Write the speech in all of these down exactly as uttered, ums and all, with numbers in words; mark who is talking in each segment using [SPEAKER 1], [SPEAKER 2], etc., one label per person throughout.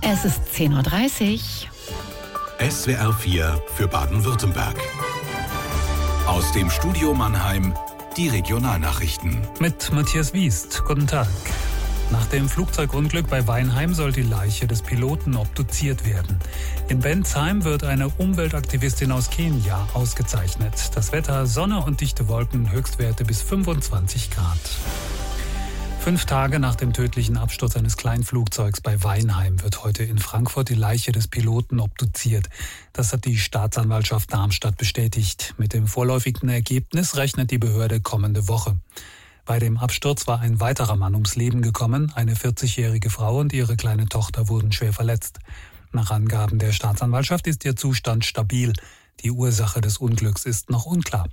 [SPEAKER 1] Es ist zehn Uhr dreißig.
[SPEAKER 2] S W R vier für Baden-Württemberg. Aus dem Studio Mannheim die Regionalnachrichten.
[SPEAKER 3] Mit Matthias Wiest. Guten Tag. Nach dem Flugzeugunglück bei Weinheim soll die Leiche des Piloten obduziert werden. In Bensheim wird eine Umweltaktivistin aus Kenia ausgezeichnet. Das Wetter: Sonne und dichte Wolken, Höchstwerte bis fünfundzwanzig Grad. Fünf Tage nach dem tödlichen Absturz eines Kleinflugzeugs bei Weinheim wird heute in Frankfurt die Leiche des Piloten obduziert. Das hat die Staatsanwaltschaft Darmstadt bestätigt. Mit dem vorläufigen Ergebnis rechnet die Behörde kommende Woche. Bei dem Absturz war ein weiterer Mann ums Leben gekommen. Eine vierzigjährige Frau und ihre kleine Tochter wurden schwer verletzt. Nach Angaben der Staatsanwaltschaft ist ihr Zustand stabil. Die Ursache des Unglücks ist noch unklar.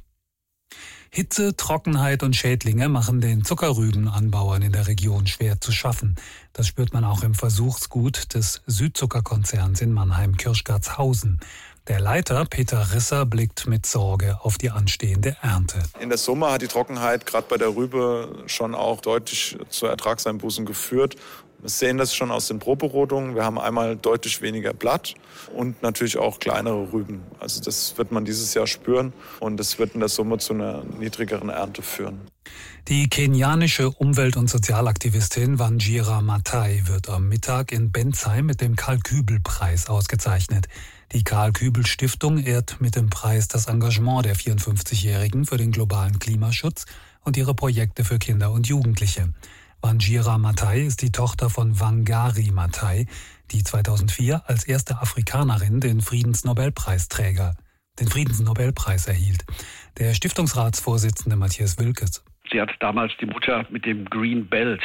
[SPEAKER 3] Hitze, Trockenheit und Schädlinge machen den Zuckerrübenanbauern in der Region schwer zu schaffen. Das spürt man auch im Versuchsgut des Südzuckerkonzerns in Mannheim-Kirchgartshausen. Der Leiter Peter Risser blickt mit Sorge auf die anstehende Ernte.
[SPEAKER 4] In der Summe hat die Trockenheit gerade bei der Rübe schon auch deutlich zu Ertragseinbußen geführt. Wir sehen das schon aus den Proberotungen. Wir haben einmal deutlich weniger Blatt und natürlich auch kleinere Rüben. Also das wird man dieses Jahr spüren und das wird in der Summe zu einer niedrigeren Ernte führen.
[SPEAKER 3] Die kenianische Umwelt- und Sozialaktivistin Wanjira Maathai wird am Mittag in Bensheim mit dem Karl-Kübel-Preis ausgezeichnet. Die Karl-Kübel-Stiftung ehrt mit dem Preis das Engagement der vierundfünfzigjährigen für den globalen Klimaschutz und ihre Projekte für Kinder und Jugendliche. Wanjira Maathai ist die Tochter von Wangari Maathai, die zweitausendvier als erste Afrikanerin den Friedensnobelpreisträger, den Friedensnobelpreis erhielt. Der Stiftungsratsvorsitzende Matthias Wilkes.
[SPEAKER 5] Sie hat damals die Mutter mit dem Green Belt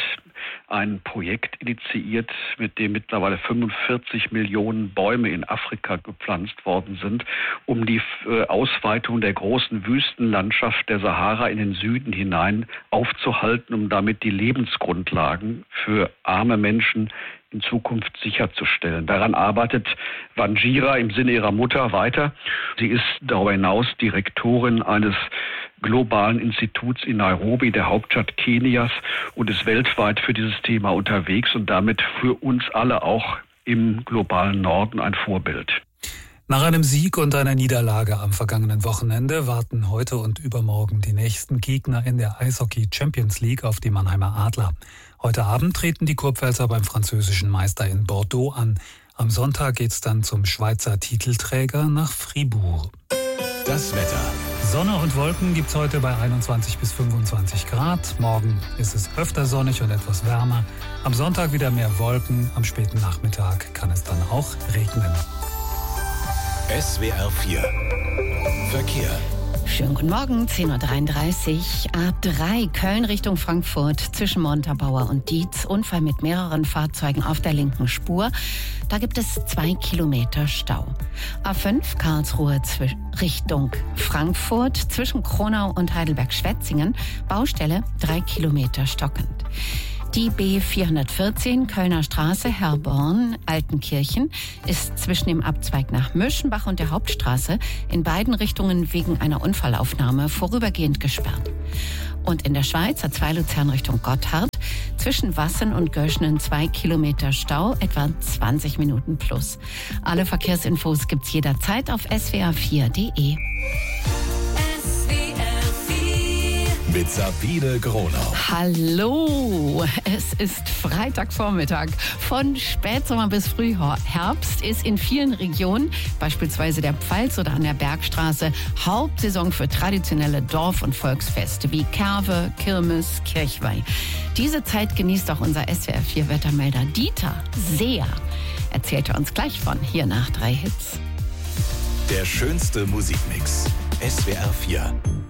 [SPEAKER 5] ein Projekt initiiert, mit dem mittlerweile fünfundvierzig Millionen Bäume in Afrika gepflanzt worden sind, um die Ausweitung der großen Wüstenlandschaft der Sahara in den Süden hinein aufzuhalten, um damit die Lebensgrundlagen für arme Menschen in Zukunft sicherzustellen. Daran arbeitet Wanjira im Sinne ihrer Mutter weiter. Sie ist darüber hinaus Direktorin eines globalen Instituts in Nairobi, der Hauptstadt Kenias, und ist weltweit für dieses Thema unterwegs und damit für uns alle auch im globalen Norden ein Vorbild.
[SPEAKER 3] Nach einem Sieg und einer Niederlage am vergangenen Wochenende warten heute und übermorgen die nächsten Gegner in der Eishockey Champions League auf die Mannheimer Adler. Heute Abend treten die Kurpfälzer beim französischen Meister in Bordeaux an. Am Sonntag geht's dann zum Schweizer Titelträger nach Fribourg.
[SPEAKER 2] Das Wetter.
[SPEAKER 3] Sonne und Wolken gibt's heute bei einundzwanzig bis fünfundzwanzig Grad. Morgen ist es öfter sonnig und etwas wärmer. Am Sonntag wieder mehr Wolken. Am späten Nachmittag kann es dann auch regnen.
[SPEAKER 2] S W R vier Verkehr.
[SPEAKER 1] Schönen guten Morgen, zehn Uhr dreiunddreißig. A drei Köln Richtung Frankfurt zwischen Montabaur und Dietz. Unfall mit mehreren Fahrzeugen auf der linken Spur. Da gibt es zwei Kilometer Stau. A fünf Karlsruhe Richtung Frankfurt zwischen Kronau und Heidelberg-Schwetzingen. Baustelle drei Kilometer stockend. Die B vierhundertvierzehn Kölner Straße, Herborn, Altenkirchen, ist zwischen dem Abzweig nach Mürschenbach und der Hauptstraße in beiden Richtungen wegen einer Unfallaufnahme vorübergehend gesperrt. Und in der Schweiz, A zwei Luzern Richtung Gotthard, zwischen Wassen und Göschnen zwei Kilometer Stau, etwa zwanzig Minuten plus. Alle Verkehrsinfos gibt's jederzeit auf s w r vier punkt d e.
[SPEAKER 2] Mit Sabine Gronau.
[SPEAKER 1] Hallo, es ist Freitagvormittag. Von Spätsommer bis Frühherbst ist in vielen Regionen, beispielsweise der Pfalz oder an der Bergstraße, Hauptsaison für traditionelle Dorf- und Volksfeste wie Kerwe, Kirmes, Kirchweih. Diese Zeit genießt auch unser S W R vier Wettermelder Dieter sehr. Erzählt er uns gleich von, hier nach drei Hits.
[SPEAKER 2] Der schönste Musikmix. S W R vier.